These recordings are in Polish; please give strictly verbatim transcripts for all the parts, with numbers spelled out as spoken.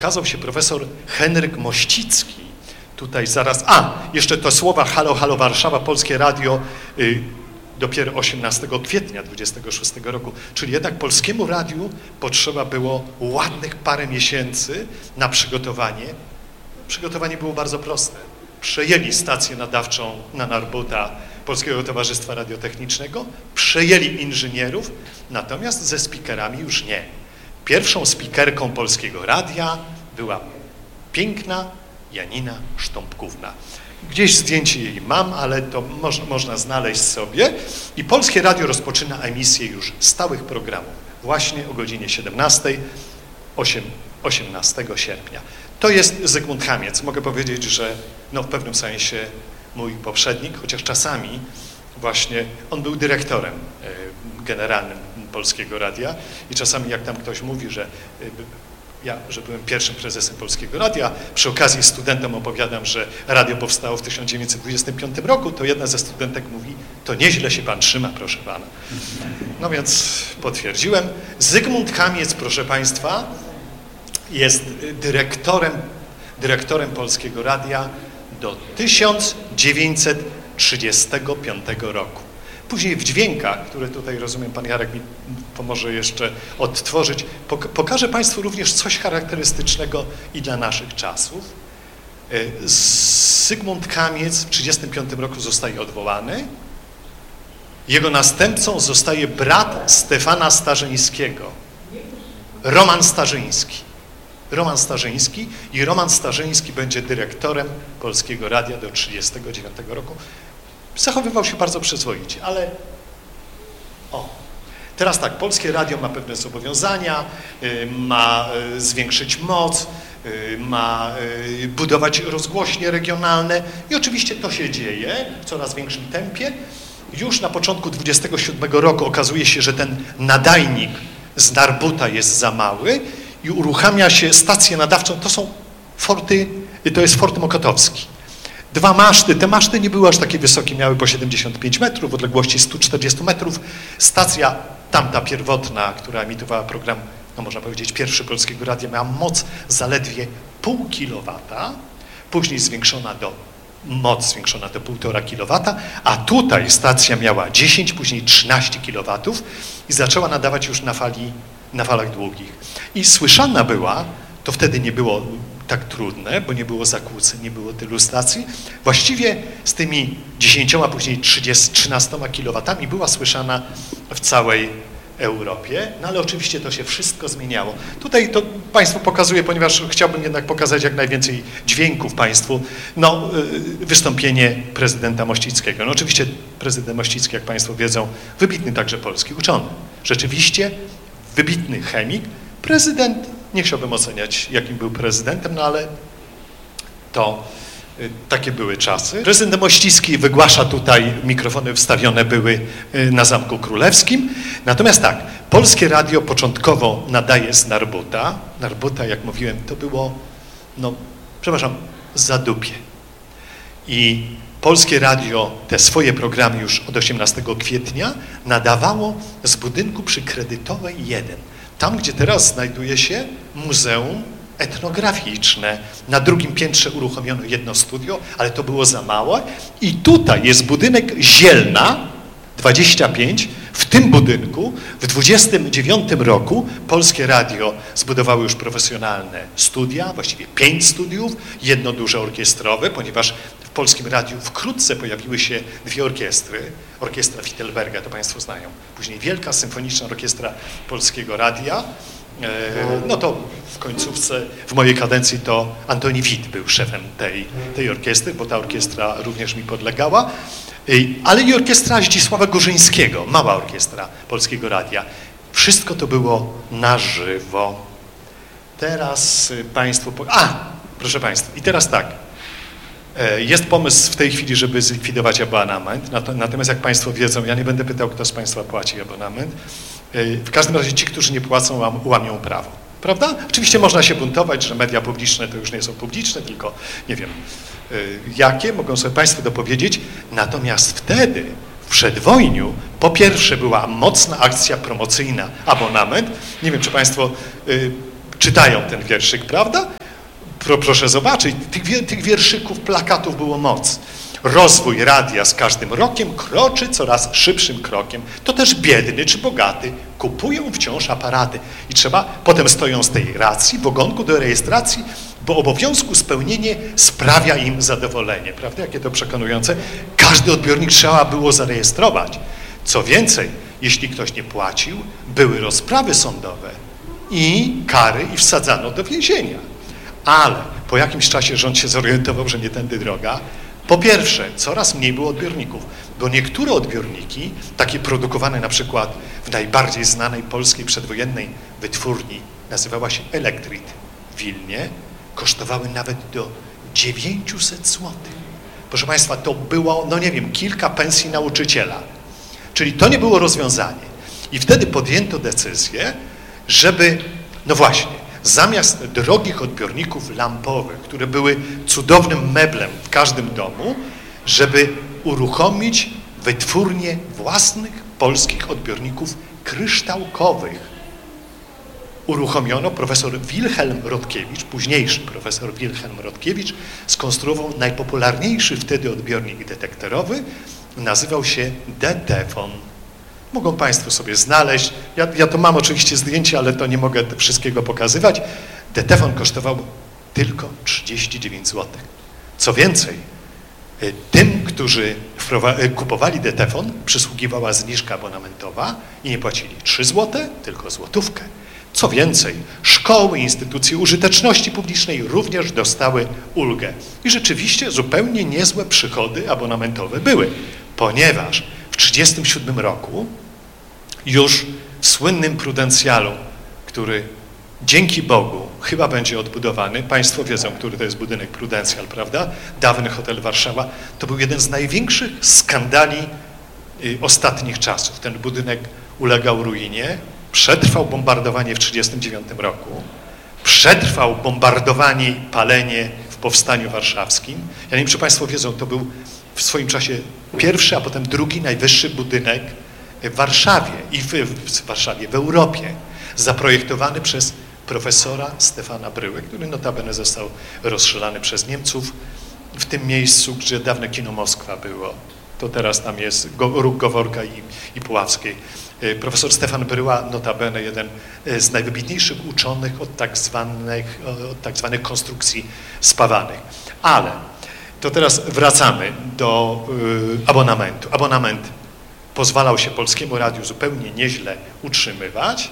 Okazał się profesor Henryk Mościcki. Tutaj zaraz, a, jeszcze to słowa halo, halo Warszawa, Polskie Radio, y, dopiero osiemnastego kwietnia dwudziestego szóstego roku, czyli jednak Polskiemu Radiu potrzeba było ładnych parę miesięcy na przygotowanie. Przygotowanie było bardzo proste. Przejęli stację nadawczą na Narbuta Polskiego Towarzystwa Radiotechnicznego, przejęli inżynierów, natomiast ze speakerami już nie. Pierwszą speakerką Polskiego Radia była piękna Janina Sztąpkówna. Gdzieś zdjęcie jej mam, ale to moż, można znaleźć sobie. I Polskie Radio rozpoczyna emisję już stałych programów właśnie o godzinie siedemnastej, osiemnastego sierpnia. To jest Zygmunt Chamiec. Mogę powiedzieć, że no, w pewnym sensie mój poprzednik, chociaż czasami właśnie on był dyrektorem generalnym Polskiego Radia i czasami jak tam ktoś mówi, że ja, że byłem pierwszym prezesem Polskiego Radia, przy okazji studentom opowiadam, że radio powstało w tysiąc dziewięćset dwudziestym piątym roku, to jedna ze studentek mówi, to nieźle się pan trzyma, proszę pana. No więc potwierdziłem. Zygmunt Chamiec, proszę państwa, jest dyrektorem, dyrektorem Polskiego Radia do tysiąc dziewięćset trzydziestego piątego roku. Później w dźwiękach, które tutaj, rozumiem, pan Jarek mi pomoże jeszcze odtworzyć, pokażę państwu również coś charakterystycznego i dla naszych czasów. Zygmunt Chamiec w tysiąc dziewięćset trzydziestym piątym roku zostaje odwołany. Jego następcą zostaje brat Stefana Starzyńskiego, Roman Starzyński. Roman Starzyński i Roman Starzyński będzie dyrektorem Polskiego Radia do tysiąc dziewięćset trzydziestego dziewiątego roku. Zachowywał się bardzo przyzwoicie, ale o, teraz tak, Polskie Radio ma pewne zobowiązania, ma zwiększyć moc, ma budować rozgłośnie regionalne i oczywiście to się dzieje w coraz większym tempie. Już na początku dwudziestego siódmego roku okazuje się, że ten nadajnik z Narbuta jest za mały i uruchamia się stację nadawczą, to są forty, to jest Fort Mokotowski. Dwa maszty, te maszty nie były aż takie wysokie, miały po siedemdziesiąt pięć metrów, w odległości stu czterdziestu metrów. Stacja tamta pierwotna, która emitowała program, no można powiedzieć pierwszy Polskiego Radia, miała moc zaledwie pół kilowata, później zwiększona do, moc zwiększona do półtora kilowata, a tutaj stacja miała dziesięć, później trzynaście kilowatów i zaczęła nadawać już na fali, na falach długich. I słyszana była, to wtedy nie było tak trudne, bo nie było zakłóceń, nie było tylu stacji. Właściwie z tymi dziesięcioma, później trzynastoma kilowatami była słyszana w całej Europie, no ale oczywiście to się wszystko zmieniało. Tutaj to państwu pokazuję, ponieważ chciałbym jednak pokazać jak najwięcej dźwięków państwu, no wystąpienie prezydenta Mościckiego. No oczywiście prezydent Mościcki, jak państwo wiedzą, wybitny także polski uczony. Rzeczywiście wybitny chemik, prezydent. Nie chciałbym oceniać, jakim był prezydentem, no ale to y, takie były czasy. Prezydent Mościcki wygłasza tutaj, mikrofony wstawione były y, na Zamku Królewskim. Natomiast tak, Polskie Radio początkowo nadaje z Narbuta. Narbuta, jak mówiłem, to było, no, przepraszam, Zadupie. I Polskie Radio te swoje programy już od osiemnastego kwietnia nadawało z budynku przy Kredytowej jeden. Tam, gdzie teraz znajduje się Muzeum Etnograficzne. Na drugim piętrze uruchomiono jedno studio, ale to było za małe. I tutaj jest budynek Zielna dwadzieścia pięć. W tym budynku w dwudziestym dziewiątym roku Polskie Radio zbudowało już profesjonalne studia, właściwie pięć studiów, jedno duże orkiestrowe, ponieważ w Polskim Radiu wkrótce pojawiły się dwie orkiestry. Orkiestra Fittelberga, to państwo znają. Później Wielka Symfoniczna Orkiestra Polskiego Radia. No to w końcówce, w mojej kadencji to Antoni Wit był szefem tej, tej orkiestry, bo ta orkiestra również mi podlegała. Ale i orkiestra Zdzisława Gorzyńskiego, mała orkiestra Polskiego Radia. Wszystko to było na żywo. Teraz państwo... A, proszę państwa, i teraz tak. Jest pomysł w tej chwili, żeby zlikwidować abonament. Natomiast jak państwo wiedzą, ja nie będę pytał, kto z państwa płaci abonament. W każdym razie ci, którzy nie płacą, łamią prawo. Prawda? Oczywiście można się buntować, że media publiczne to już nie są publiczne, tylko nie wiem jakie, mogą sobie państwo dopowiedzieć. Natomiast wtedy, w przedwojniu, po pierwsze była mocna akcja promocyjna, abonament. Nie wiem, czy państwo czytają ten wierszyk, prawda? Pro, proszę zobaczyć, tych, tych wierszyków, plakatów było moc. Rozwój radia z każdym rokiem kroczy coraz szybszym krokiem. To też biedny czy bogaty kupują wciąż aparaty. I trzeba, potem stoją z tej racji w ogonku do rejestracji, bo obowiązku spełnienie sprawia im zadowolenie. Prawda? Jakie to przekonujące. Każdy odbiornik trzeba było zarejestrować. Co więcej, jeśli ktoś nie płacił, były rozprawy sądowe i kary i wsadzano do więzienia. Ale po jakimś czasie rząd się zorientował, że nie tędy droga. Po pierwsze, coraz mniej było odbiorników, bo niektóre odbiorniki, takie produkowane na przykład w najbardziej znanej polskiej przedwojennej wytwórni, nazywała się Elektrit w Wilnie, kosztowały nawet do dziewięćset złotych. Proszę Państwa, to było, no nie wiem, kilka pensji nauczyciela. Czyli to nie było rozwiązanie. I wtedy podjęto decyzję, żeby, no właśnie, zamiast drogich odbiorników lampowych, które były cudownym meblem w każdym domu, żeby uruchomić wytwórnię własnych polskich odbiorników kryształkowych. Uruchomiono, profesor Wilhelm Rodkiewicz, późniejszy profesor Wilhelm Rodkiewicz, skonstruował najpopularniejszy wtedy odbiornik detektorowy, nazywał się Detefon. Mogą Państwo sobie znaleźć, ja, ja to mam oczywiście zdjęcie, ale to nie mogę wszystkiego pokazywać. Detefon kosztował tylko trzydzieści dziewięć złotych. Co więcej, tym, którzy kupowali Detefon, przysługiwała zniżka abonamentowa i nie płacili trzy złote, tylko złotówkę. Co więcej, szkoły i instytucje użyteczności publicznej również dostały ulgę. I rzeczywiście zupełnie niezłe przychody abonamentowe były, ponieważ w tysiąc dziewięćset trzydziestym siódmym roku już w słynnym Prudencjalu, który dzięki Bogu chyba będzie odbudowany, Państwo wiedzą, który to jest budynek Prudencjal, prawda? Dawny hotel Warszawa, to był jeden z największych skandali y, ostatnich czasów. Ten budynek ulegał ruinie, przetrwał bombardowanie w tysiąc dziewięćset trzydziestym dziewiątym roku, przetrwał bombardowanie i palenie w Powstaniu Warszawskim. Ja nie wiem, czy Państwo wiedzą, to był w swoim czasie pierwszy, a potem drugi najwyższy budynek w Warszawie i w, w Warszawie, w Europie, zaprojektowany przez profesora Stefana Bryłę, który notabene został rozstrzelany przez Niemców w tym miejscu, gdzie dawne kino Moskwa było. To teraz tam jest róg Goworka i, i Puławskiej. Profesor Stefan Bryła, notabene jeden z najwybitniejszych uczonych od tak zwanych, od tak zwanych konstrukcji spawanych. Ale to teraz wracamy do y, abonamentu. Abonament pozwalał się Polskiemu Radiu zupełnie nieźle utrzymywać,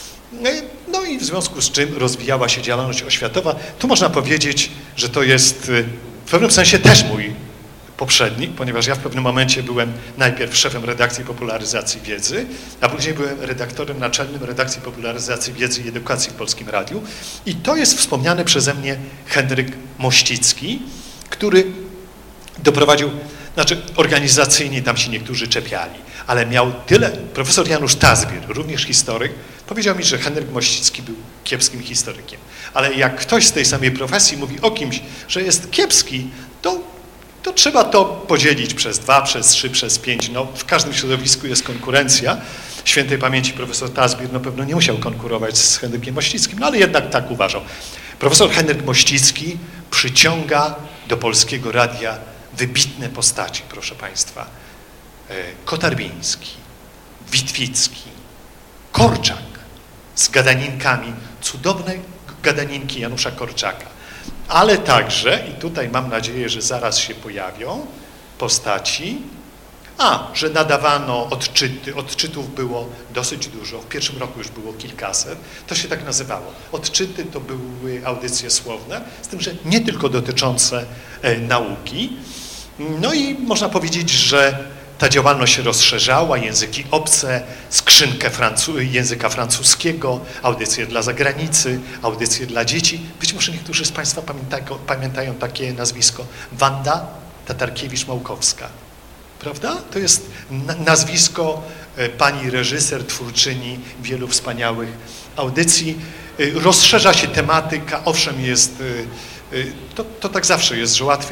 no i w związku z czym rozwijała się działalność oświatowa. Tu można powiedzieć, że to jest w pewnym sensie też mój poprzednik, ponieważ ja w pewnym momencie byłem najpierw szefem redakcji popularyzacji wiedzy, a później byłem redaktorem naczelnym redakcji popularyzacji wiedzy i edukacji w Polskim Radiu. I to jest wspomniany przeze mnie Henryk Mościcki, który doprowadził, znaczy organizacyjnie tam się niektórzy czepiali, ale miał tyle, profesor Janusz Tazbir, również historyk, powiedział mi, że Henryk Mościcki był kiepskim historykiem. Ale jak ktoś z tej samej profesji mówi o kimś, że jest kiepski, to, to trzeba to podzielić przez dwa, przez trzy, przez pięć. No, w każdym środowisku jest konkurencja. Świętej pamięci profesor Tazbir no pewno nie musiał konkurować z Henrykiem Mościckim, no ale jednak tak uważał. Profesor Henryk Mościcki przyciąga do Polskiego Radia wybitne postaci, proszę Państwa. Kotarbiński, Witwicki, Korczak z gadaninkami, cudowne gadaninki Janusza Korczaka, ale także, i tutaj mam nadzieję, że zaraz się pojawią, postaci, a, że nadawano odczyty, odczytów było dosyć dużo, w pierwszym roku już było kilkaset, to się tak nazywało. Odczyty to były audycje słowne, z tym, że nie tylko dotyczące e, nauki. No i można powiedzieć, że ta działalność się rozszerzała, języki obce, skrzynkę francu języka francuskiego, audycje dla zagranicy, audycje dla dzieci. Być może niektórzy z Państwa pamiętają, pamiętają takie nazwisko Wanda Tatarkiewicz-Małkowska. Prawda? To jest nazwisko pani reżyser, twórczyni wielu wspaniałych audycji. Rozszerza się tematyka, owszem jest, to, to tak zawsze jest, że łatwiej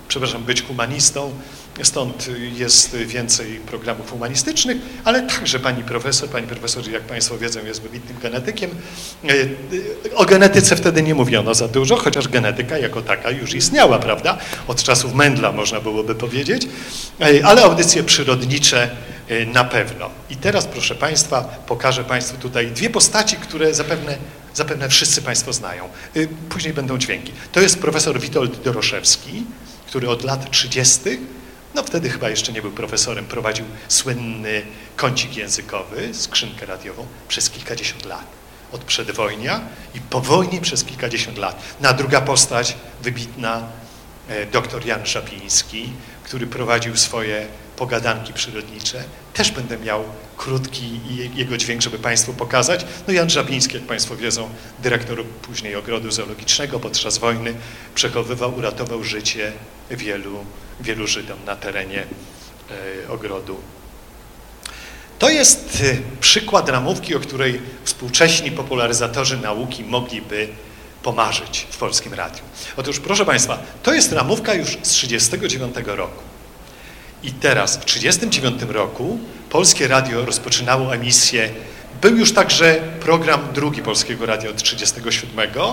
przepraszam, być humanistą, stąd jest więcej programów humanistycznych, ale także pani profesor, pani profesor, jak państwo wiedzą, jest wybitnym genetykiem. O genetyce wtedy nie mówiono za dużo, chociaż genetyka jako taka już istniała, prawda? Od czasów Mendla można byłoby powiedzieć, ale audycje przyrodnicze na pewno. I teraz, proszę państwa, pokażę państwu tutaj dwie postaci, które zapewne, zapewne wszyscy państwo znają. Później będą dźwięki. To jest profesor Witold Doroszewski, który od lat trzydziestych, no wtedy chyba jeszcze nie był profesorem, prowadził słynny kącik językowy, skrzynkę radiową przez kilkadziesiąt lat. Od przedwojnia i po wojnie przez kilkadziesiąt lat. No a druga postać, wybitna, doktor Jan Żabiński, który prowadził swoje pogadanki przyrodnicze. Też będę miał krótki jego dźwięk, żeby państwu pokazać. No Jan Żabiński, jak państwo wiedzą, dyrektor później ogrodu zoologicznego podczas wojny, przechowywał, uratował życie wielu, wielu Żydom na terenie e, ogrodu. To jest przykład ramówki, o której współcześni popularyzatorzy nauki mogliby pomarzyć w Polskim Radiu. Otóż, proszę państwa, to jest ramówka już z trzydziestego dziewiątego roku. I teraz, w trzydziestym dziewiątym roku Polskie Radio rozpoczynało emisję. Był już także program drugi Polskiego Radia od trzydziestego siódmego,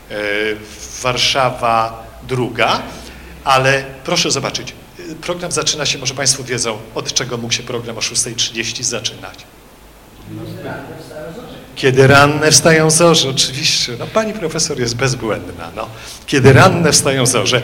Warszawa druga, ale proszę zobaczyć, program zaczyna się, może państwo wiedzą, od czego mógł się program o szóstej trzydzieści zaczynać. Kiedy ranne wstają zorze, oczywiście, no pani profesor jest bezbłędna, no. Kiedy ranne wstają zorze.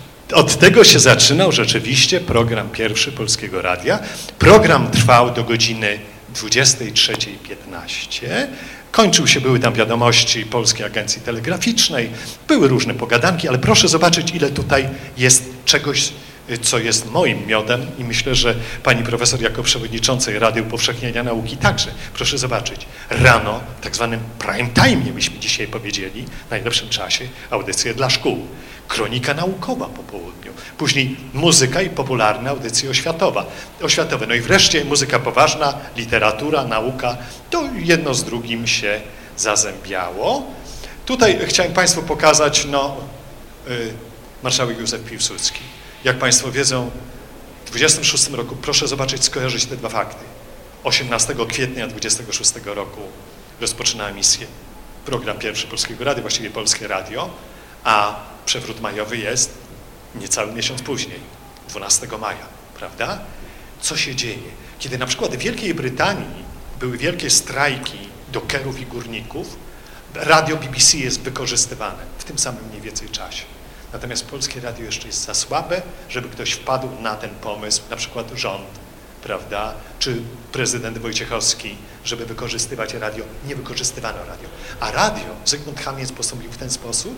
Od tego się zaczynał rzeczywiście program pierwszy Polskiego Radia. Program trwał do godziny dwudziestej trzeciej piętnaście. Kończył się, były tam wiadomości Polskiej Agencji Telegraficznej, były różne pogadanki, ale proszę zobaczyć, ile tutaj jest czegoś, co jest moim miodem i myślę, że pani profesor jako przewodniczącej Rady Upowszechniania Nauki także. Proszę zobaczyć, rano, w tak zwanym prime time, byśmy dzisiaj powiedzieli, w najlepszym czasie, audycje dla szkół. Kronika naukowa po południu, później muzyka i popularna audycja oświatowa, oświatowe. No i wreszcie muzyka poważna, literatura, nauka, to jedno z drugim się zazębiało. Tutaj chciałem państwu pokazać, no, y, marszałek Józef Piłsudski. Jak państwo wiedzą, w dwudziestym szóstym roku, proszę zobaczyć, skojarzyć te dwa fakty. osiemnastego kwietnia dwudziestego szóstego roku rozpoczyna emisję program pierwszy Polskiego Radia, właściwie Polskie Radio, a przewrót majowy jest niecały miesiąc później, dwunastego maja, prawda? Co się dzieje? Kiedy na przykład w Wielkiej Brytanii były wielkie strajki dokerów i górników, radio B B C jest wykorzystywane w tym samym mniej więcej czasie. Natomiast Polskie Radio jeszcze jest za słabe, żeby ktoś wpadł na ten pomysł, na przykład rząd, prawda, czy prezydent Wojciechowski, żeby wykorzystywać radio. Nie wykorzystywano radio. A radio Zygmunt Chamiec postąpił w ten sposób,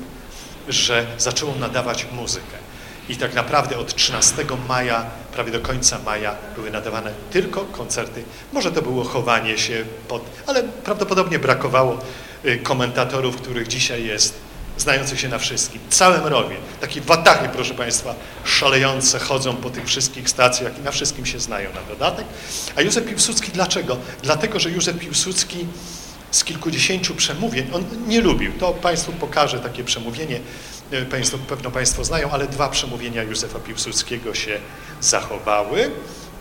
że zaczęło nadawać muzykę. I tak naprawdę od trzynastego maja, prawie do końca maja były nadawane tylko koncerty. Może to było chowanie się pod... ale prawdopodobnie brakowało komentatorów, których dzisiaj jest, znających się na wszystkim. Całe mrowie. Takie watachy, proszę państwa, szalejące chodzą po tych wszystkich stacjach i na wszystkim się znają na dodatek. A Józef Piłsudski dlaczego? Dlatego, że Józef Piłsudski z kilkudziesięciu przemówień, on nie lubił, to państwu pokażę takie przemówienie, państwo, pewno państwo znają, ale dwa przemówienia Józefa Piłsudskiego się zachowały.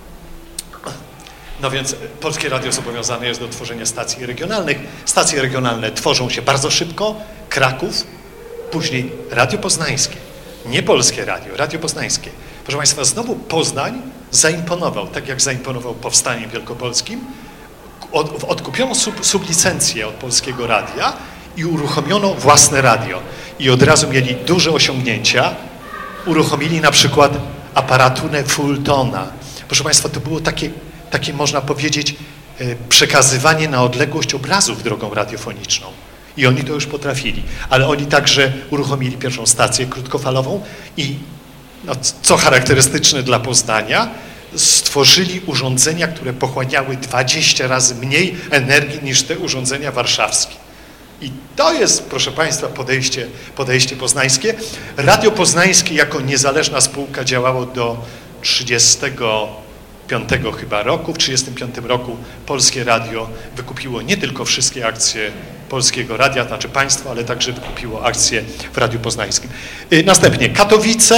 No więc Polskie Radio zobowiązane jest do tworzenia stacji regionalnych. Stacje regionalne tworzą się bardzo szybko, Kraków, później Radio Poznańskie, nie Polskie Radio, Radio Poznańskie. Proszę państwa, znowu Poznań zaimponował, tak jak zaimponował Powstaniem Wielkopolskim. Od, odkupiono sub, sublicencję od Polskiego Radia i uruchomiono własne radio. I od razu mieli duże osiągnięcia. Uruchomili na przykład aparaturę Fultona. Proszę państwa, to było takie, takie można powiedzieć, przekazywanie na odległość obrazów drogą radiofoniczną. I oni to już potrafili. Ale oni także uruchomili pierwszą stację krótkofalową i, no, co charakterystyczne dla Poznania, stworzyli urządzenia, które pochłaniały dwadzieścia razy mniej energii niż te urządzenia warszawskie. I to jest, proszę państwa, podejście, podejście poznańskie. Radio Poznańskie jako niezależna spółka działało do trzydziestego piątego chyba roku. W trzydziestym piątym roku Polskie Radio wykupiło nie tylko wszystkie akcje Polskiego Radia, to znaczy państwo, ale także wykupiło akcje w Radiu Poznańskim. Następnie Katowice,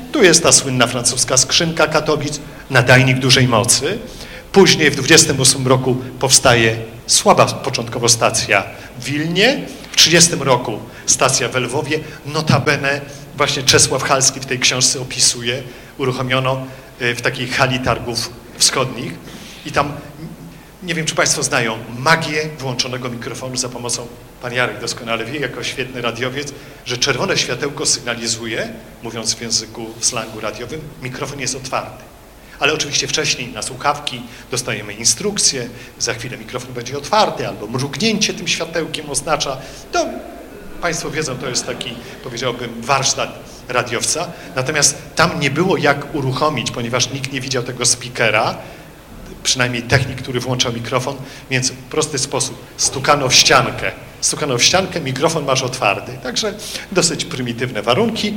Tu jest ta słynna francuska skrzynka Katowic, nadajnik dużej mocy. Później w dwudziestym ósmym roku powstaje słaba początkowo stacja w Wilnie, w trzydziestym roku stacja w Lwowie, notabene właśnie Czesław Halski w tej książce opisuje, uruchomiono w takiej hali targów wschodnich i tam, nie wiem czy Państwo znają, magię włączonego mikrofonu za pomocą, pan Jarek doskonale wie, jako świetny radiowiec, że czerwone światełko sygnalizuje, mówiąc w języku, w slangu radiowym, mikrofon jest otwarty. Ale oczywiście wcześniej na słuchawki dostajemy instrukcję, za chwilę mikrofon będzie otwarty, albo mrugnięcie tym światełkiem oznacza, to Państwo wiedzą, to jest taki, powiedziałbym, warsztat radiowca, natomiast tam nie było jak uruchomić, ponieważ nikt nie widział tego speakera, przynajmniej technik, który włączał mikrofon, więc w prosty sposób stukano w ściankę, stukano w ściankę, mikrofon masz otwarty, także dosyć prymitywne warunki.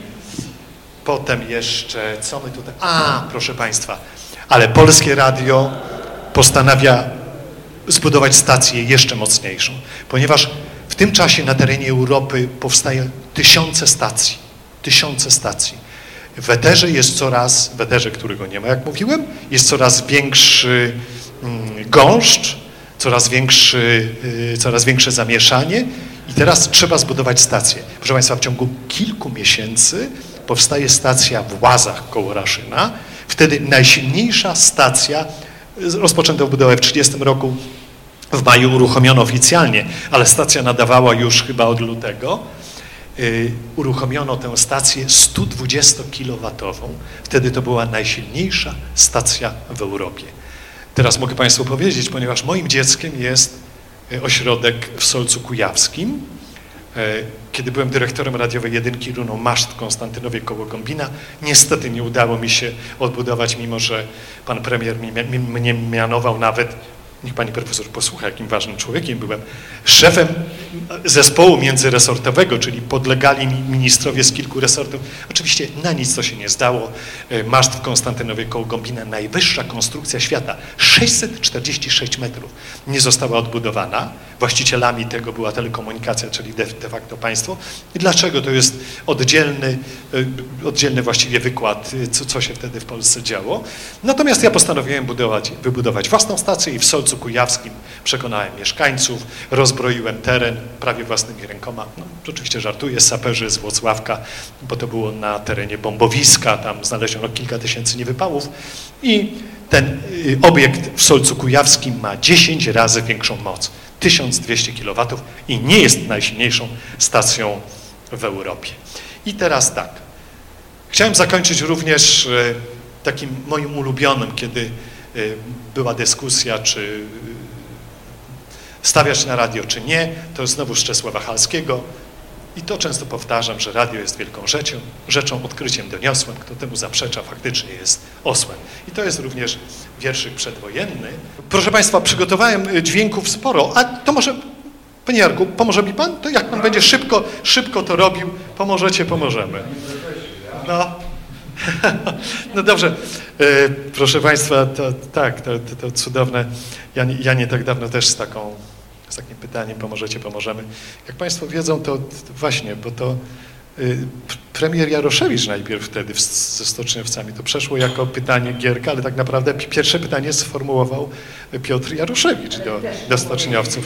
Potem jeszcze, co my tutaj, a proszę Państwa, ale Polskie Radio postanawia zbudować stację jeszcze mocniejszą, ponieważ w tym czasie na terenie Europy powstają tysiące stacji, tysiące stacji. W eterze jest coraz, w eterze, którego nie ma, jak mówiłem, jest coraz większy mm, gąszcz, coraz, większy, y, coraz większe zamieszanie i teraz trzeba zbudować stację. Proszę Państwa, w ciągu kilku miesięcy powstaje stacja w Łazach koło Raszyna, wtedy najsilniejsza stacja, rozpoczęto budowę w trzydziestym roku, w maju uruchomiono oficjalnie, ale stacja nadawała już chyba od lutego, yy, uruchomiono tę stację sto dwudziestokilowatową, wtedy to była najsilniejsza stacja w Europie. Teraz mogę Państwu powiedzieć, ponieważ moim dzieckiem jest ośrodek w Solcu Kujawskim. Kiedy byłem dyrektorem radiowej jedynki Runą Maszt w Konstantynowie koło Gombina, niestety nie udało mi się odbudować, mimo że pan premier mnie mianował nawet, niech pani profesor posłucha, jakim ważnym człowiekiem byłem, szefem zespołu międzyresortowego, czyli podlegali mi ministrowie z kilku resortów. Oczywiście na nic to się nie zdało. Maszt w Konstantynowie koło Gombina, najwyższa konstrukcja świata, sześćset czterdzieści sześć metrów, nie została odbudowana. Właścicielami tego była telekomunikacja, czyli de, de facto państwo. I dlaczego? To jest oddzielny, oddzielny właściwie wykład, co, co się wtedy w Polsce działo. Natomiast ja postanowiłem budować, wybudować własną stację i w Solcu Kujawskim przekonałem mieszkańców, rozbroiłem teren prawie własnymi rękoma. No, oczywiście żartuję, saperzy z Włocławka, bo to było na terenie bombowiska, tam znaleziono kilka tysięcy niewypałów i ten obiekt w Solcu Kujawskim ma dziesięć razy większą moc, tysiąc dwieście kilowatów i nie jest najsilniejszą stacją w Europie. I teraz tak, chciałem zakończyć również takim moim ulubionym, kiedy była dyskusja, czy stawiać na radio, czy nie, to znowu z Czesława Halskiego. I to często powtarzam, że radio jest wielką rzeczą, rzeczą, odkryciem doniosłym. Kto temu zaprzecza, faktycznie jest osłem. I to jest również wierszyk przedwojenny. Proszę Państwa, przygotowałem dźwięków sporo, a to może, Panie Jarku, pomoże mi Pan? To jak Pan będzie szybko, szybko to robił, pomożecie, pomożemy. No. No dobrze, e, proszę Państwa, to tak, to, to, to cudowne. Ja nie, ja nie tak dawno też z taką, z takim pytaniem pomożecie, pomożemy. Jak Państwo wiedzą, to, to właśnie, bo to y, premier Jaroszewicz najpierw wtedy w, ze stoczniowcami, to przeszło jako pytanie Gierka, ale tak naprawdę pierwsze pytanie sformułował Piotr Jaroszewicz do, do stoczniowców.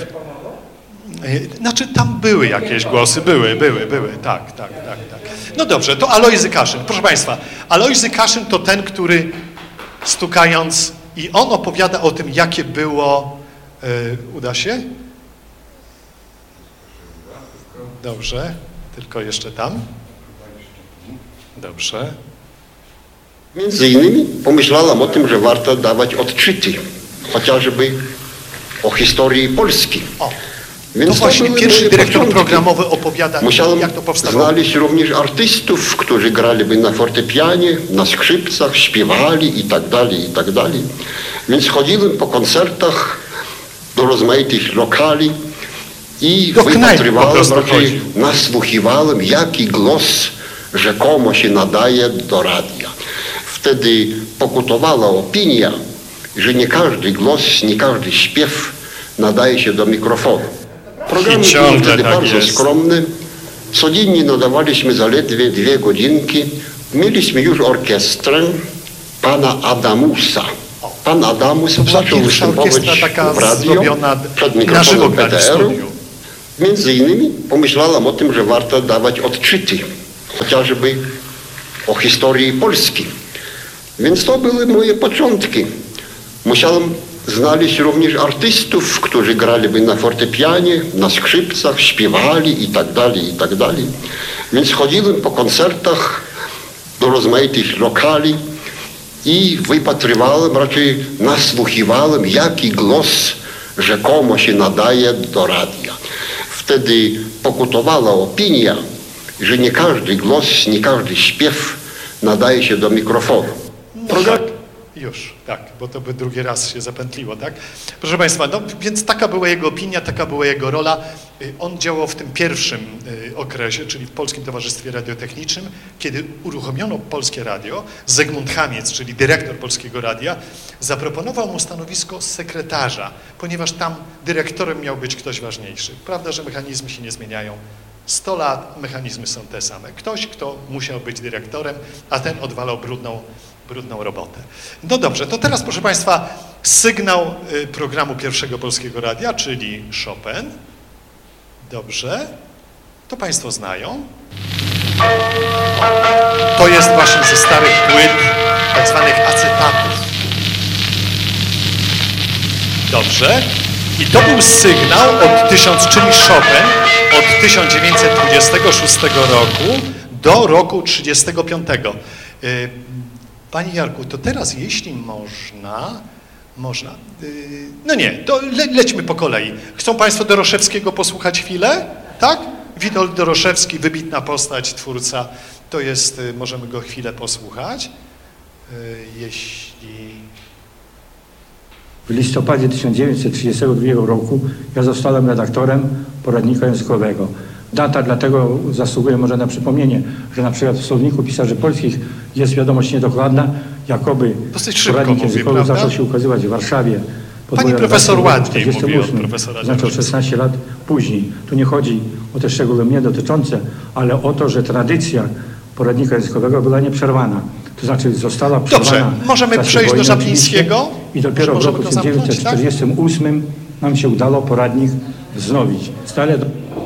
Znaczy tam były jakieś głosy, były, były, były, tak, tak, tak, tak. No dobrze, to Alojzy Kaszyn. Proszę Państwa, Alojzy Kaszyn to ten, który stukając i on opowiada o tym, jakie było, yy, uda się? Dobrze, tylko jeszcze tam. Dobrze. Między innymi pomyślałam o tym, że warto dawać odczyty, chociażby o historii Polski. O. Więc no właśnie, pierwszy dyrektor programowy opowiada, musiałem jak to powstało. znaleźć również artystów, którzy graliby na fortepianie, na skrzypcach, śpiewali i tak dalej, i tak dalej. Więc chodziłem po koncertach do rozmaitych lokali i wypatrywałem, raczej nasłuchiwałem, jaki głos rzekomo się nadaje do radia. Wtedy pokutowała opinia, że nie każdy głos, nie każdy śpiew nadaje się do mikrofonu. Programy były wtedy tak bardzo jest. skromne. Codziennie nadawaliśmy zaledwie dwie godzinki mieliśmy już orkiestrę pana Adamusa. Pan Adamus zaczął występować w radio przed mikrofonem P T R-u. Między innymi pomyślałem o tym, że warto dawać odczyty, chociażby o historii Polski. Więc to były moje początki. Musiałem znaleźć również artystów, którzy graliby na fortepianie, na skrzypcach, śpiewali i tak dalej, i tak dalej. Więc chodziłem po koncertach do rozmaitych lokali i wypatrywałem, raczej nasłuchiwałem, jaki głos rzekomo się nadaje do radia. Wtedy pokutowała opinia, że nie każdy głos, nie każdy śpiew nadaje się do mikrofonu. No Program... tak, już, tak, bo to by drugi raz się zapętliło, tak? Proszę Państwa, no więc taka była jego opinia, taka była jego rola. On działał w tym pierwszym okresie, czyli w Polskim Towarzystwie Radiotechnicznym, kiedy uruchomiono Polskie Radio. Zygmunt Chamiec, czyli dyrektor Polskiego Radia, zaproponował mu stanowisko sekretarza, ponieważ tam dyrektorem miał być ktoś ważniejszy. Prawda, że mechanizmy się nie zmieniają. sto lat, mechanizmy są te same. Ktoś, kto musiał być dyrektorem, a ten odwalał brudną, brudną robotę. No dobrze, to teraz, proszę Państwa, sygnał programu Pierwszego Polskiego Radia, czyli Chopin. Dobrze. To Państwo znają. To jest właśnie ze starych płyt, tak zwanych acetatów. Dobrze. I to był sygnał od tysiąc, czyli Chopin, od tysiąc dziewięćset dwudziestego szóstego roku do roku trzydziestego piątego. Panie Jarku, to teraz jeśli można, można, no nie, to le, lećmy po kolei. Chcą Państwo Doroszewskiego posłuchać chwilę? Tak? Witold Doroszewski, wybitna postać, twórca, to jest, możemy go chwilę posłuchać, jeśli... W listopadzie tysiąc dziewięćset trzydziestego drugiego roku ja zostałem redaktorem poradnika językowego. Data dlatego zasługuje może na przypomnienie, że na przykład w Słowniku Pisarzy Polskich jest wiadomość niedokładna, jakoby poradnik językowy mówi, zaczął się ukazywać w Warszawie. Pani profesor ładniej mówi o profesorze. Znaczy szesnaście lat później. Tu nie chodzi o te szczegóły mnie dotyczące, ale o to, że tradycja poradnika językowego była nieprzerwana. To znaczy została przerwana. Dobrze, możemy przejść do Żablińskiego. I dopiero w roku tysiąc dziewięćset czterdziestym ósmym tak? nam się udało poradnik wznowić. Stale do...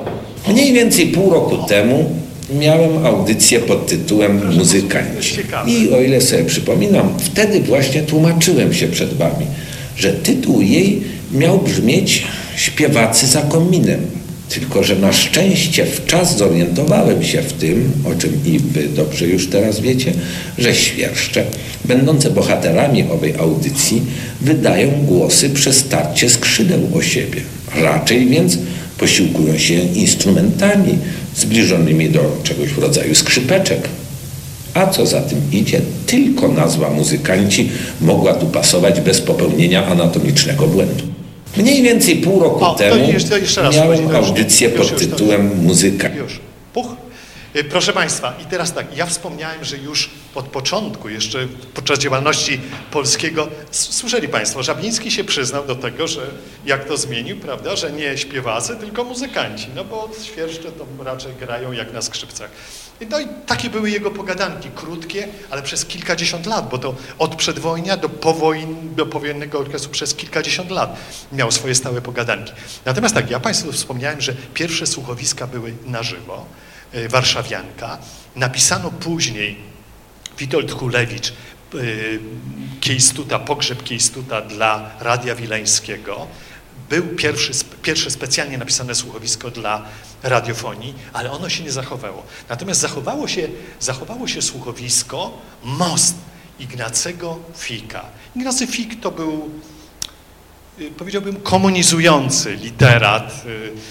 Mniej więcej pół roku temu miałem audycję pod tytułem Muzykanci. I o ile sobie przypominam, wtedy właśnie tłumaczyłem się przed wami, że tytuł jej miał brzmieć Śpiewacy za kominem. Tylko że na szczęście wczas zorientowałem się w tym, o czym i wy dobrze już teraz wiecie, że świerszcze, będące bohaterami owej audycji, wydają głosy przez starcie skrzydeł o siebie. Raczej więc posiłkują się instrumentami zbliżonymi do czegoś w rodzaju skrzypeczek. A co za tym idzie, tylko nazwa Muzykanci mogła tu pasować bez popełnienia anatomicznego błędu. Mniej więcej pół roku o, temu jeszcze, jeszcze raz miałem chodzi, audycję już, pod już, tytułem już, Muzyka. Już. Puch. Proszę Państwa, i teraz tak, ja wspomniałem, że już od początku, jeszcze podczas działalności Polskiego, słyszeli Państwo, Żabliński się przyznał do tego, że jak to zmienił, prawda, że nie śpiewacy, tylko muzykanci, no bo świerszcze to raczej grają jak na skrzypcach. No i takie były jego pogadanki, krótkie, ale przez kilkadziesiąt lat, bo to od przedwojnia do, powojn, do powojennego okresu przez kilkadziesiąt lat miał swoje stałe pogadanki. Natomiast tak, ja Państwu wspomniałem, że pierwsze słuchowiska były na żywo, yy, Warszawianka. Napisano później Witold Hulewicz, yy, Kiejstuta, pogrzeb Kiejstuta dla Radia Wileńskiego. Był pierwszy, pierwsze specjalnie napisane słuchowisko dla radiofonii, ale ono się nie zachowało. Natomiast zachowało się, zachowało się słuchowisko Most Ignacego Fika. Ignacy Fik to był, powiedziałbym, komunizujący literat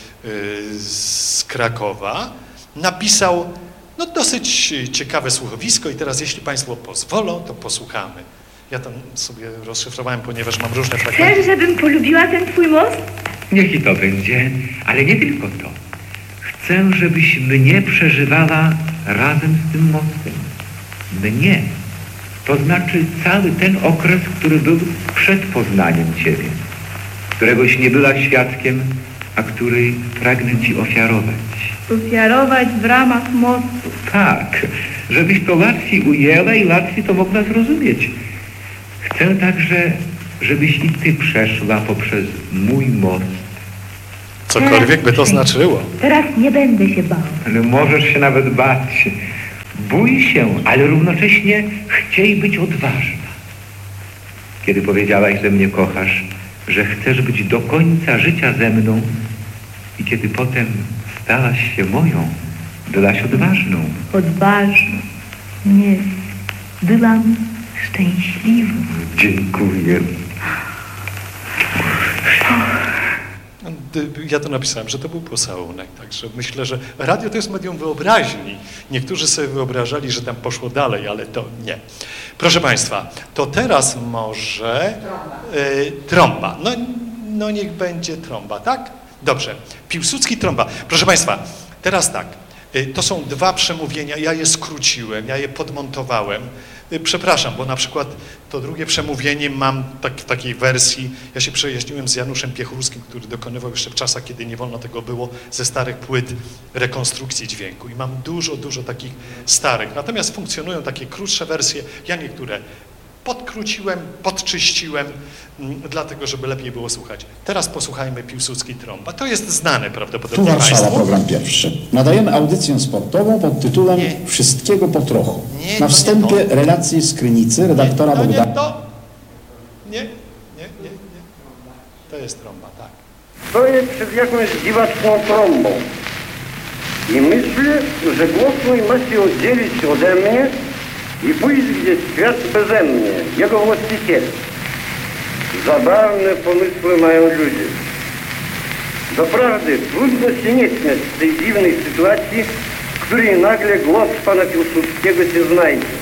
z Krakowa. Napisał no, dosyć ciekawe słuchowisko i teraz, jeśli Państwo pozwolą, to posłuchamy. Ja tam sobie rozszyfrowałem, ponieważ mam różne fragmenty. Chcesz, żebym polubiła ten twój most? Niech i to będzie, ale nie tylko to. Chcę, żebyś mnie przeżywała razem z tym mostem. Mnie. To znaczy cały ten okres, który był przed poznaniem Ciebie. Któregoś nie była świadkiem, a której pragnę Ci ofiarować. Ofiarować w ramach mostu. Tak, żebyś to łatwiej ujęła i łatwiej to mogła zrozumieć. Chcę także, żebyś i Ty przeszła poprzez mój most. Cokolwiek by to znaczyło. Teraz nie będę się bał. Ale możesz się nawet bać. Bój się, ale równocześnie chciej być odważna. Kiedy powiedziałaś, że mnie kochasz, że chcesz być do końca życia ze mną i kiedy potem stałaś się moją, byłaś odważną. Odważną. Nie. Byłam szczęśliwą. Dziękuję. Ja to napisałem, że to był pocałunek, także myślę, że radio to jest medium wyobraźni. Niektórzy sobie wyobrażali, że tam poszło dalej, ale to nie. Proszę Państwa, to teraz może y, trąba. No, no niech będzie trąba, tak? Dobrze. Piłsudski, trąba. Proszę Państwa, teraz tak. Y, to są dwa przemówienia, ja je skróciłem, ja je podmontowałem. Y, przepraszam, bo na przykład to drugie przemówienie mam tak, w takiej wersji, ja się przejaśniłem z Januszem Piechurskim, który dokonywał jeszcze w czasach, kiedy nie wolno tego było, ze starych płyt rekonstrukcji dźwięku i mam dużo, dużo takich starych. Natomiast funkcjonują takie krótsze wersje, ja niektóre podkróciłem, podczyściłem, m, dlatego, żeby lepiej było słuchać. Teraz posłuchajmy Piłsudski, trąba. To jest znane prawdopodobnie Tu Warszawa, Państwu. program pierwszy. Nadajemy audycję sportową pod tytułem Nie. Wszystkiego po trochu. Nie, Na to nie wstępie to. relacji z Krynicy redaktora nie, to nie Bogdana. to. Nie, nie, nie, nie. To jest trąba, tak. Stoję przed jakąś dziwaczną trąbą i myślę, że głos mój ma się oddzielić ode mnie i pójść gdzieś w świat beze mnie, jego właściciel. Zabawne pomysły mają ludzie. Doprawdy trudno się nie śmiać z tej dziwnej sytuacji, w której nagle głos pana Piłsudskiego się znajdzie.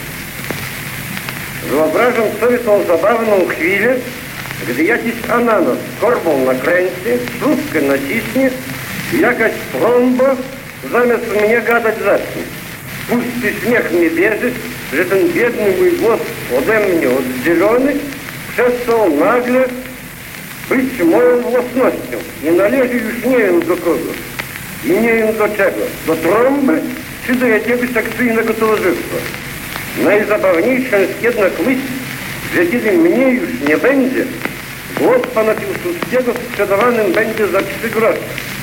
Wyobrażam sobie tą zabawną chwilę, gdy jakiś ananas korbą nakręci, śrubkę naciśnie i jakaś trąba zamiast mnie gadać zacznie. Pusty śmiech mnie bierze, że ten biedny mój głos ode mnie oddzielony przestał nagle być moją własnością i należy już nie wiem do kogo i nie wiem do czego, do trąby czy do jakiegoś akcyjnego towarzystwa. Najzabawniejsza jest jednak myśl, że kiedy mnie już nie będzie, głos pana Piłsudskiego sprzedawanym będzie za trzy grosze.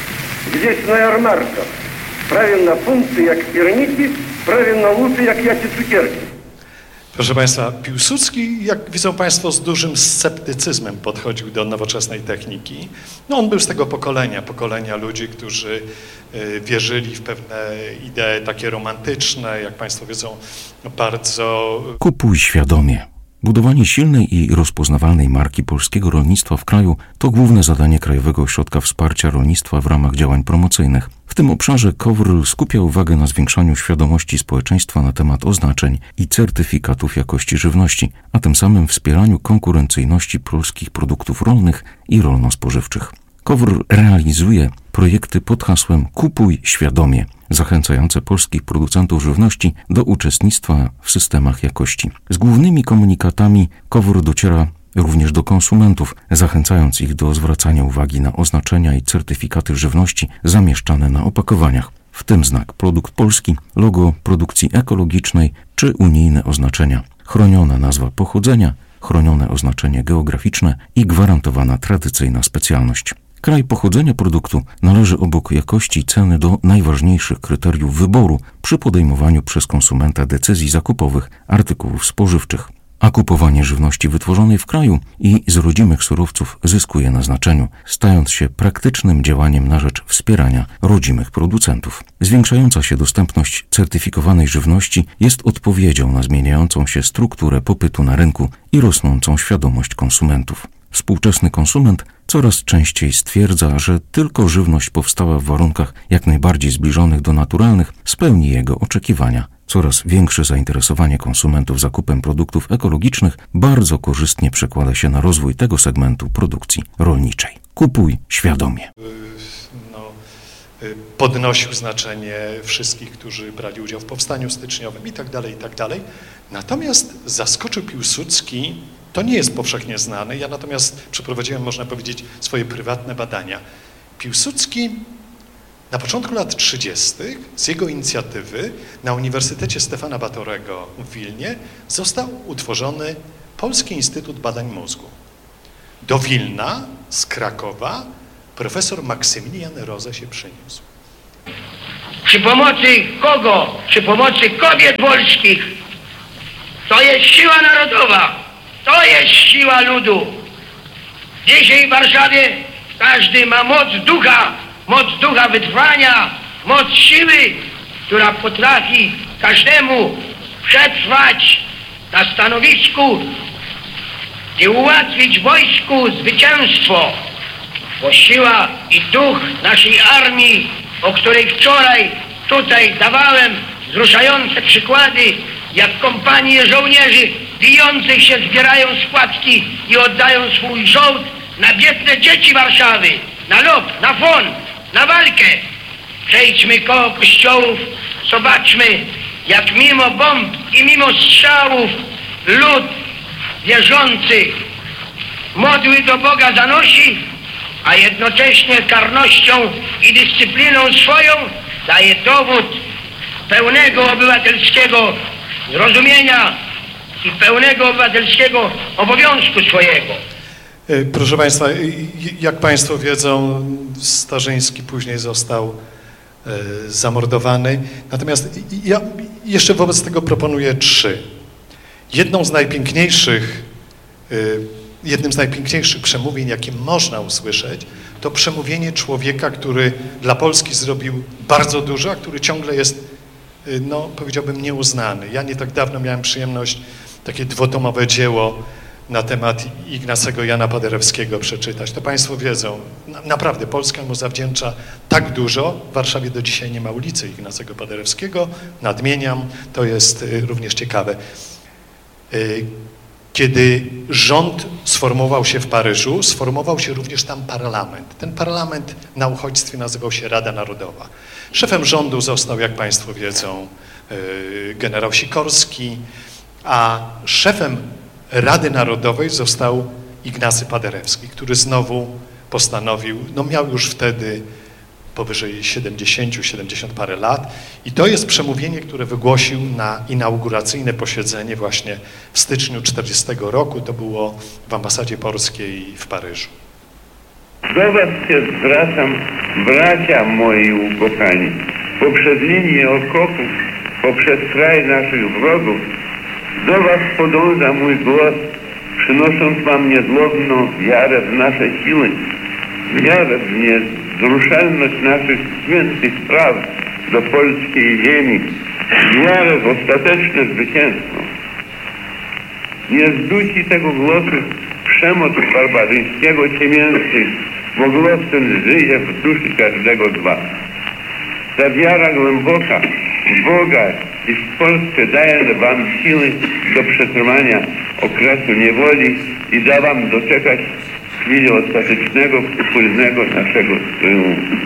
Gdzieś na jarmarkach, prawie na funty jak pierniki, prawie na łuty jak jakie cukierki. Proszę Państwa, Piłsudski, jak widzą Państwo, z dużym sceptycyzmem podchodził do nowoczesnej techniki. No on był z tego pokolenia, pokolenia ludzi, którzy y, wierzyli w pewne idee takie romantyczne, jak Państwo wiedzą, bardzo... Kupuj świadomie. Budowanie silnej i rozpoznawalnej marki polskiego rolnictwa w kraju to główne zadanie Krajowego Ośrodka Wsparcia Rolnictwa w ramach działań promocyjnych. W tym obszarze KOWR skupia uwagę na zwiększaniu świadomości społeczeństwa na temat oznaczeń i certyfikatów jakości żywności, a tym samym wspieraniu konkurencyjności polskich produktów rolnych i rolno-spożywczych. KOWR realizuje projekty pod hasłem Kupuj świadomie, zachęcające polskich producentów żywności do uczestnictwa w systemach jakości. Z głównymi komunikatami KOWR dociera również do konsumentów, zachęcając ich do zwracania uwagi na oznaczenia i certyfikaty żywności zamieszczane na opakowaniach, w tym znak produkt polski, logo produkcji ekologicznej czy unijne oznaczenia, chroniona nazwa pochodzenia, chronione oznaczenie geograficzne i gwarantowana tradycyjna specjalność. Kraj pochodzenia produktu należy obok jakości i ceny do najważniejszych kryteriów wyboru przy podejmowaniu przez konsumenta decyzji zakupowych artykułów spożywczych. A kupowanie żywności wytworzonej w kraju i z rodzimych surowców zyskuje na znaczeniu, stając się praktycznym działaniem na rzecz wspierania rodzimych producentów. Zwiększająca się dostępność certyfikowanej żywności jest odpowiedzią na zmieniającą się strukturę popytu na rynku i rosnącą świadomość konsumentów. Współczesny konsument coraz częściej stwierdza, że tylko żywność powstała w warunkach jak najbardziej zbliżonych do naturalnych spełni jego oczekiwania. Coraz większe zainteresowanie konsumentów zakupem produktów ekologicznych bardzo korzystnie przekłada się na rozwój tego segmentu produkcji rolniczej. Kupuj świadomie. No, podnosił znaczenie wszystkich, którzy brali udział w powstaniu styczniowym i tak dalej, i tak dalej. Natomiast zaskoczył Piłsudski, to nie jest powszechnie znane, ja natomiast przeprowadziłem, można powiedzieć, swoje prywatne badania. Piłsudski na początku lat trzydziestych z jego inicjatywy na Uniwersytecie Stefana Batorego w Wilnie został utworzony Polski Instytut Badań Mózgu. Do Wilna z Krakowa profesor Maksymilian Roze się przyniósł. Przy pomocy kogo? Przy pomocy kobiet polskich. To jest siła narodowa. To jest siła ludu. Dzisiaj w Warszawie każdy ma moc ducha, moc ducha wytrwania, moc siły, która potrafi każdemu przetrwać na stanowisku i ułatwić wojsku zwycięstwo. Bo siła i duch naszej armii, o której wczoraj tutaj dawałem wzruszające przykłady, jak kompanie żołnierzy bijących się zbierają składki i oddają swój żołd na biedne dzieci Warszawy, na lot, na fon, na walkę. Przejdźmy koło kościołów, zobaczmy, jak mimo bomb i mimo strzałów lud wierzący modły do Boga zanosi, a jednocześnie karnością i dyscypliną swoją daje dowód pełnego obywatelskiego zrozumienia i pełnego obywatelskiego obowiązku swojego. Proszę Państwa, jak Państwo wiedzą, Starzyński później został zamordowany. Natomiast ja jeszcze wobec tego proponuję trzy. Jedną z najpiękniejszych, jednym z najpiękniejszych przemówień, jakie można usłyszeć, to przemówienie człowieka, który dla Polski zrobił bardzo dużo, a który ciągle jest, no powiedziałbym, nieuznany. Ja nie tak dawno miałem przyjemność takie dwutomowe dzieło na temat Ignacego Jana Paderewskiego przeczytać. To Państwo wiedzą, naprawdę Polska mu zawdzięcza tak dużo. W Warszawie do dzisiaj nie ma ulicy Ignacego Paderewskiego. Nadmieniam, to jest również ciekawe. Kiedy rząd sformował się w Paryżu, sformował się również tam parlament. Ten parlament na uchodźstwie nazywał się Rada Narodowa. Szefem rządu został, jak Państwo wiedzą, generał Sikorski, a szefem Rady Narodowej został Ignacy Paderewski, który znowu postanowił, no miał już wtedy powyżej siedemdziesiąt, siedemdziesiąt parę lat i to jest przemówienie, które wygłosił na inauguracyjne posiedzenie właśnie w styczniu czterdziestego roku, to było w ambasadzie polskiej w Paryżu. Do was się zwracam, bracia moi ukochani, poprzez linię okopów, poprzez kraj naszych wrogów, do was podąża mój głos, przynosząc wam niezłomną wiarę w nasze siły, wiarę w niewzruszalność naszych świętych spraw do polskiej ziemi, wiarę w ostateczne zwycięstwo. Nie zduci tego głosu przemoc barbarzyńskiego ciemiężcy, bo głos ten żyje w duszy każdego z was. Ta wiara głęboka w Boga i w Polskę daje wam siły do przetrwania okresu niewoli i da wam doczekać chwili ostatecznego, wspólnego naszego triumfu.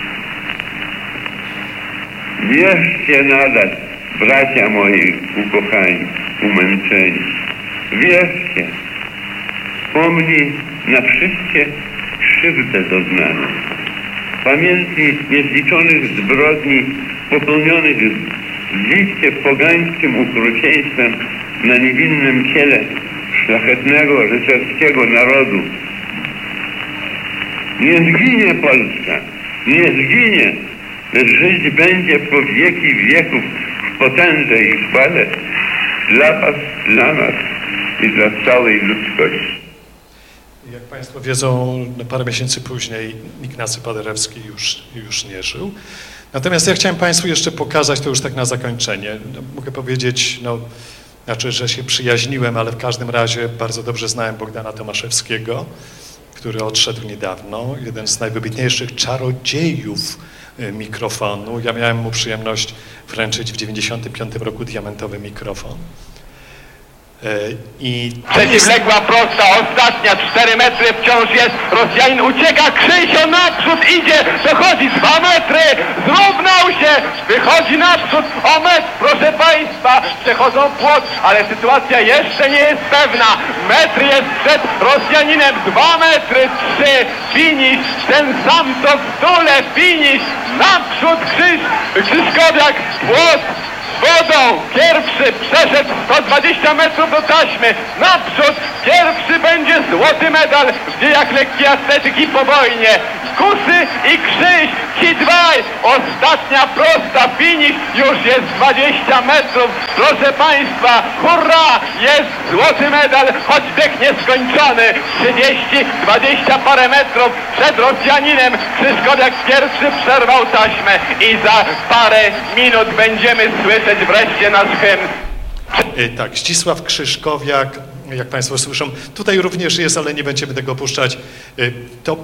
Wierzcie nadal, bracia moi ukochani, umęczeni. Wierzcie, pomnij na wszystkie krzywdę doznaną. Pamiętnij niezliczonych zbrodni popełnionych w liście pogańskim okrucieństwem na niewinnym ciele szlachetnego, rycerskiego narodu. Nie zginie Polska, nie zginie, lecz żyć będzie po wieki wieków w potędze i chwale dla was, dla nas i dla całej ludzkości. Jak Państwo wiedzą, parę miesięcy później Ignacy Paderewski już, już nie żył. Natomiast ja chciałem Państwu jeszcze pokazać, to już tak na zakończenie, no, mogę powiedzieć, no, znaczy, że się przyjaźniłem, ale w każdym razie bardzo dobrze znałem Bogdana Tomaszewskiego, który odszedł niedawno, jeden z najwybitniejszych czarodziejów mikrofonu. Ja miałem mu przyjemność wręczyć w dziewięćdziesiątym piątym roku diamentowy mikrofon. I przeciwległa prosta, ostatnia, cztery metry wciąż jest, Rosjanin ucieka, Krzysio naprzód idzie, dochodzi dwa metry, zrównał się, wychodzi naprzód, o metr, proszę Państwa. Państwa przechodzą płot, ale sytuacja jeszcze nie jest pewna. Metr jest przed Rosjaninem, dwa metry, trzy, finisz, ten sam co w Tule, finisz, naprzód Krzyż, Krzyżkowiak, płot, wodą, pierwszy przeszedł sto dwadzieścia metrów do taśmy, naprzód, pierwszy będzie złoty medal w dziejach lekkiej atletyki po wojnie. Kusy i Krzyż, ci dwaj, ostatnia prosta, finisz, już jest dwadzieścia metrów, proszę Państwa, hurra, jest złoty medal, choć bieg nieskończony, trzydzieści, dwadzieścia parę metrów przed Rosjaninem, Krzyżkowiak pierwszy przerwał taśmę i za parę minut będziemy słyszeć wreszcie nasz hymn. Tak, Zdzisław Krzyżkowiak, jak Państwo słyszą, tutaj również jest, ale nie będziemy tego opuszczać, to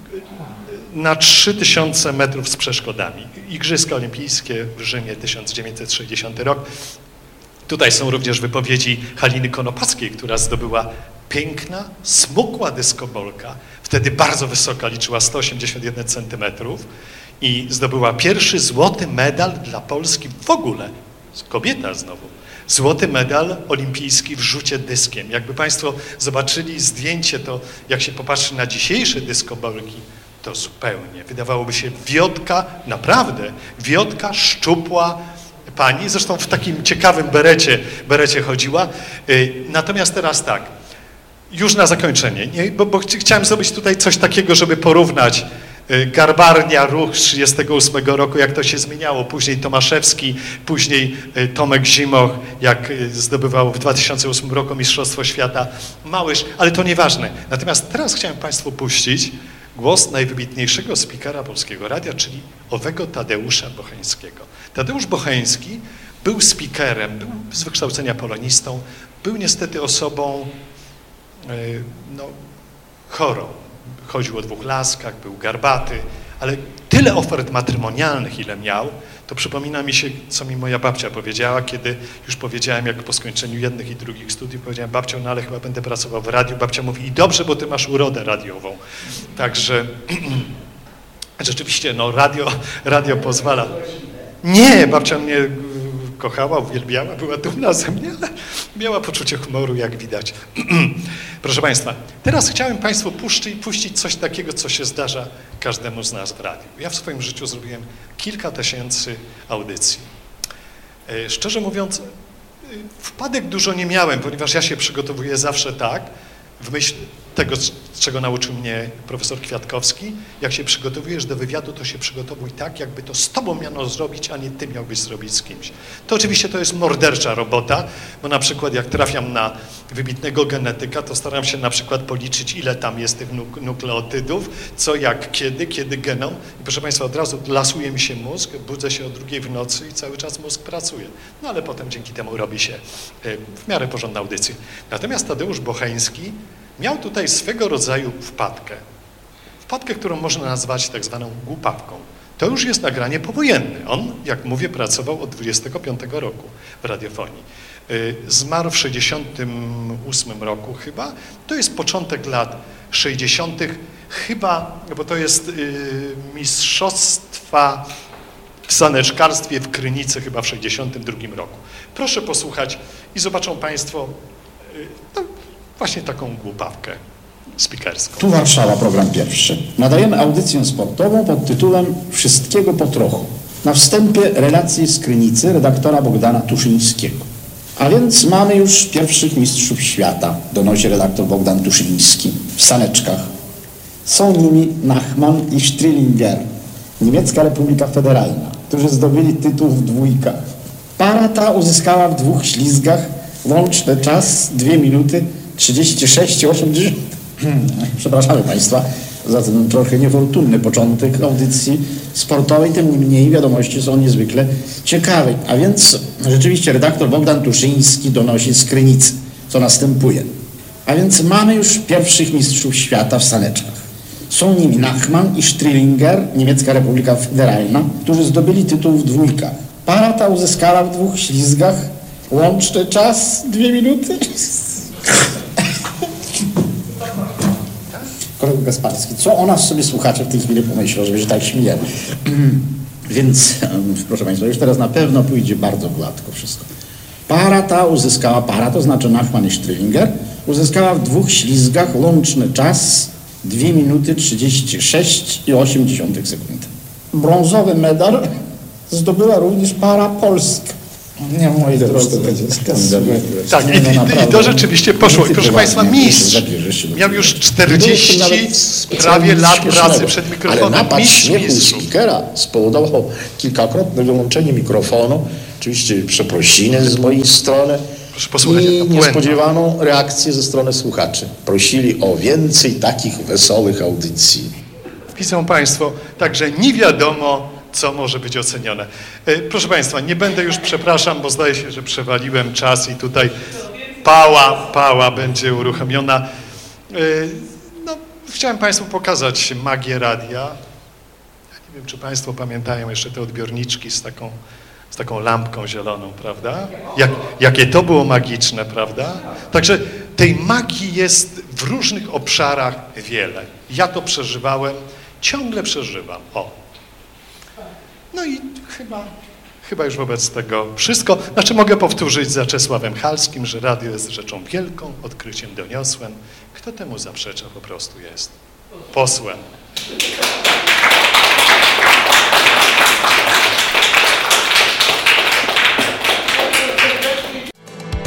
na trzy tysiące metrów z przeszkodami. Igrzyska Olimpijskie w Rzymie, tysiąc dziewięćset sześćdziesiąty rok. Tutaj są również wypowiedzi Haliny Konopackiej, która zdobyła piękna, smukła dyskobolka, wtedy bardzo wysoka, liczyła sto osiemdziesiąt jeden centymetrów i zdobyła pierwszy złoty medal dla Polski w ogóle, kobieta znowu, złoty medal olimpijski w rzucie dyskiem. Jakby Państwo zobaczyli zdjęcie, to jak się popatrzy na dzisiejsze dyskobolki, to zupełnie, wydawałoby się, wiotka, naprawdę, wiotka, szczupła pani, zresztą w takim ciekawym berecie, berecie chodziła. Natomiast teraz tak, już na zakończenie, nie? Bo, bo chciałem zrobić tutaj coś takiego, żeby porównać Garbarnia, ruch z trzydziestego ósmego roku, jak to się zmieniało, później Tomaszewski, później Tomek Zimoch, jak zdobywał w dwa tysiące ósmym roku Mistrzostwo Świata, Małysz, ale to nieważne. Natomiast teraz chciałem Państwu puścić głos najwybitniejszego speakera Polskiego Radia, czyli owego Tadeusza Bocheńskiego. Tadeusz Bocheński był speakerem, był z wykształcenia polonistą, był niestety osobą no, chorą. Chodził o dwóch laskach, był garbaty, ale tyle ofert matrymonialnych, ile miał, to przypomina mi się, co mi moja babcia powiedziała, kiedy już powiedziałem, jak po skończeniu jednych i drugich studiów, powiedziałem, babcią, no ale chyba będę pracował w radiu. Babcia mówi, i dobrze, bo ty masz urodę radiową. Także rzeczywiście, no radio, radio pozwala. Nie, babcia mnie kochała, uwielbiała, była dumna ze mnie, ale miała poczucie humoru, jak widać. Proszę Państwa, teraz chciałem Państwu puścić, puścić coś takiego, co się zdarza każdemu z nas w radiu. Ja w swoim życiu zrobiłem kilka tysięcy audycji. Szczerze mówiąc, wpadek dużo nie miałem, ponieważ ja się przygotowuję zawsze tak, w myśl tego, czego nauczył mnie profesor Kwiatkowski, jak się przygotowujesz do wywiadu, to się przygotowuj tak, jakby to z tobą miano zrobić, a nie ty miałbyś zrobić z kimś. To oczywiście to jest mordercza robota, bo na przykład jak trafiam na wybitnego genetyka, to staram się na przykład policzyć, ile tam jest tych nuk nukleotydów, co, jak, kiedy, kiedy genom. I proszę Państwa, od razu lasuje mi się mózg, budzę się o drugiej w nocy i cały czas mózg pracuje. No ale potem dzięki temu robi się w miarę porządna audycja. Natomiast Tadeusz Bocheński miał tutaj swego rodzaju wpadkę. Wpadkę, którą można nazwać tak zwaną głupawką. To już jest nagranie powojenne. On, jak mówię, pracował od dwudziestego piątego roku w radiofonii. Zmarł w sześćdziesiątym ósmym roku chyba. To jest początek lat sześćdziesiątych. Chyba, bo to jest mistrzostwa w saneczkarstwie w Krynicy chyba w sześćdziesiątym drugim roku. Proszę posłuchać i zobaczą Państwo no, właśnie taką głupawkę speakerską. Tu Warszawa, program pierwszy. Nadajemy audycję sportową pod tytułem Wszystkiego po trochu. Na wstępie relacje z Krynicy redaktora Bogdana Tuszyńskiego. A więc mamy już pierwszych mistrzów świata, donosi redaktor Bogdan Tuszyński, w saneczkach. Są nimi Nachman i Strillinger, Niemiecka Republika Federalna, którzy zdobyli tytuł w dwójkach. Para ta uzyskała w dwóch ślizgach łączny czas dwie minuty trzydzieści sześć osiemdziesiąt. Przepraszamy Państwa za ten trochę niefortunny początek audycji sportowej, tym niemniej wiadomości są niezwykle ciekawe. A więc rzeczywiście redaktor Bogdan Tuszyński donosi z Krynicy, co następuje. A więc mamy już pierwszych mistrzów świata w saneczkach. Są nimi Nachman i Strillinger, Niemiecka Republika Federalna, którzy zdobyli tytuł w dwójkach. Para ta uzyskała w dwóch ślizgach łączny czas dwie minuty. Kolego Gasparski, co o nas sobie słuchacze w tej chwili pomyślą, żeby się tak śmieli. Więc, proszę Państwa, już teraz na pewno pójdzie bardzo gładko wszystko. Para ta uzyskała, para to znaczy Nachman i Strillinger, uzyskała w dwóch ślizgach łączny czas dwie minuty trzydzieści sześć i osiem dziesiątych sekundy. Brązowy medal zdobyła również para polska. Nie, moi drodzy, to będzie skandal. Tak, i, i, i to rzeczywiście poszło. I proszę Państwa, mistrz miał już czterdzieści prawie lat pracy przed mikrofonem. Ale napad mistrz śmiechu mistrzów. speakera spowodował kilkakrotne wyłączenie mikrofonu, oczywiście przeprosiny z mojej strony i niespodziewaną reakcję ze strony słuchaczy. Prosili o więcej takich wesołych audycji. Widzą Państwo, także nie wiadomo, co może być ocenione. Proszę Państwa, nie będę już, przepraszam, bo zdaje się, że przewaliłem czas i tutaj pała, pała będzie uruchomiona. No, chciałem Państwu pokazać magię radia. Ja nie wiem, czy Państwo pamiętają jeszcze te odbiorniczki z taką, z taką lampką zieloną, prawda? Jak, jakie to było magiczne, prawda? Także tej magii jest w różnych obszarach wiele. Ja to przeżywałem, ciągle przeżywam. O. No i chyba, chyba już wobec tego wszystko. Znaczy mogę powtórzyć za Czesławem Halskim, że radio jest rzeczą wielką, odkryciem doniosłem. Kto temu zaprzecza, po prostu jest posłem.